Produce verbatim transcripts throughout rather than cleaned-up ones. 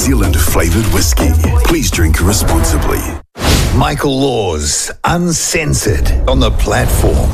Zealand flavoured whiskey. Please drink responsibly. Michael Laws, Uncensored, on the platform.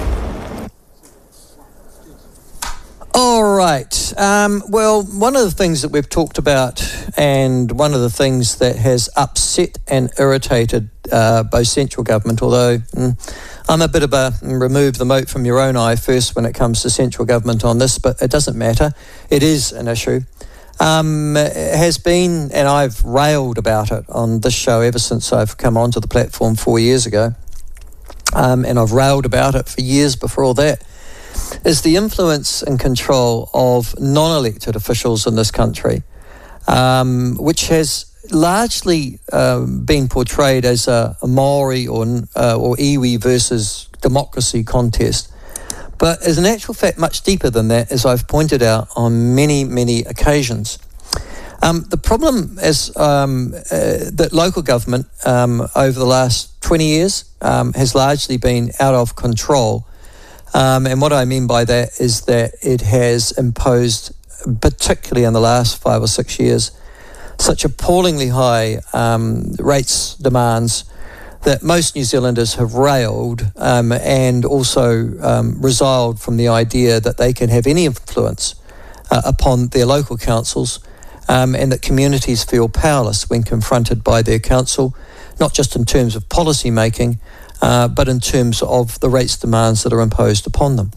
All right. Um, well, one of the things that we've talked about, and one of the things that has upset and irritated uh, both central government, although mm, I'm a bit of a remove the mote from your own eye first when it comes to central government on this, but it doesn't matter. It is an issue. Um, has been, and I've railed about it on this show ever since I've come onto the platform four years ago, um, and I've railed about it for years before all that, is the influence and control of non-elected officials in this country, um, which has largely um, been portrayed as a, a Maori or, uh, or iwi versus democracy contest. But is in actual fact much deeper than that, as I've pointed out on many, many occasions. Um, the problem is um, uh, that local government um, over the last twenty years um, has largely been out of control. Um, and what I mean by that is that it has imposed, particularly in the last five or six years, such appallingly high um, rates demands that most New Zealanders have railed um, and also um, resiled from the idea that they can have any influence uh, upon their local councils, um, and that communities feel powerless when confronted by their council, not just in terms of policy making, uh, but in terms of the rates demands that are imposed upon them.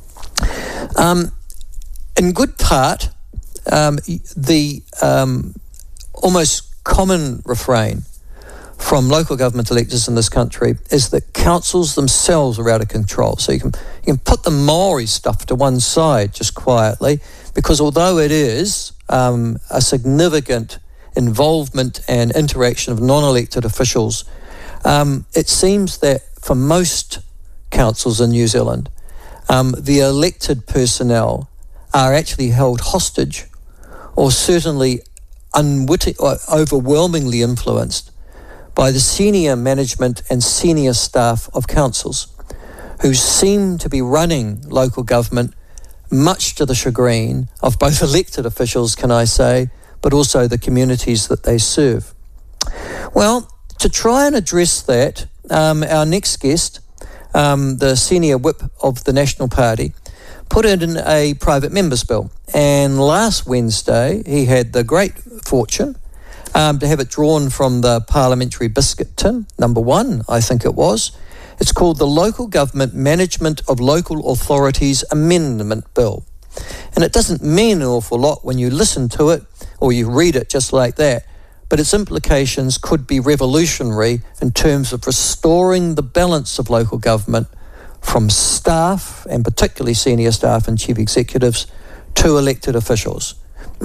Um, in good part, um, the um, almost common refrain from local government electors in this country is that councils themselves are out of control. So you can you can put the Maori stuff to one side just quietly, because although it is um, a significant involvement and interaction of non-elected officials, um, it seems that for most councils in New Zealand, um, the elected personnel are actually held hostage, or certainly unwitting or overwhelmingly influenced by the senior management and senior staff of councils, who seem to be running local government much to the chagrin of both elected officials, can I say, but also the communities that they serve. Well, to try and address that, um, our next guest, um, the senior whip of the National Party, put in a private member's bill. And last Wednesday, he had the great fortune Um, to have it drawn from the parliamentary biscuit tin, number one, I think it was. It's called the Local Government Management of Local Authorities Amendment Bill. And it doesn't mean an awful lot when you listen to it or you read it just like that, but its implications could be revolutionary in terms of restoring the balance of local government from staff, and particularly senior staff and chief executives, to elected officials.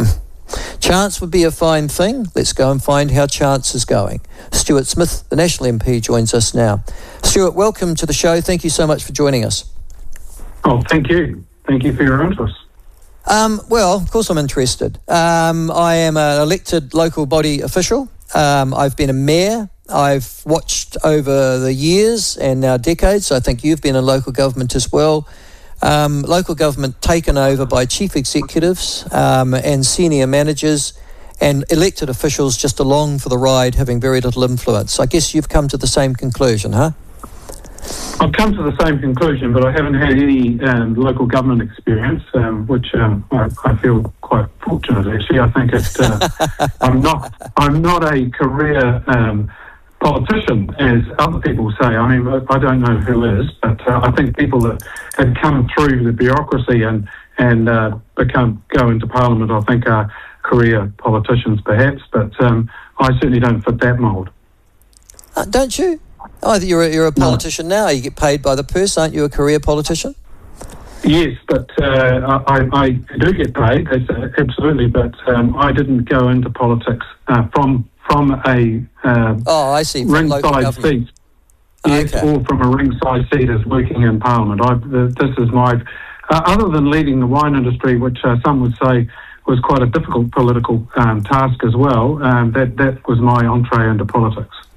Chance would be a fine thing. Let's go and find how Chance is going. Stuart Smith, the National M P, joins us now. Stuart, welcome to the show. Thank you so much for joining us. Oh, thank you. Thank you for your interest. Um, well, of course I'm interested. Um, I am an elected local body official. Um, I've been a mayor. I've watched over the years and now decades. I think you've been in local government as well. Um, local government taken over by chief executives um, and senior managers, and elected officials just along for the ride, having very little influence. I guess you've come to the same conclusion, huh? I've come to the same conclusion, but I haven't had any um, local government experience, um, which um, I, I feel quite fortunate. Actually, I think it. Uh, I'm not. I'm not a career Um, politician, as other people say. I mean, I don't know who is, but uh, I think people that have come through the bureaucracy and and uh, become go into Parliament, I think, are career politicians, perhaps. But um, I certainly don't fit that mould. Uh, don't you? Oh, you're a, you're a politician no. now. You get paid by the purse, aren't you? A career politician? Yes, but uh, I, I do get paid, absolutely. But um, I didn't go into politics uh, from. From a um, oh, I see. ringside seat, yes, okay. or from a ringside seat as working in Parliament. I, this is my, uh, other than leading the wine industry, which uh, some would say was quite a difficult political um, task as well. Um, that that was my entree into politics.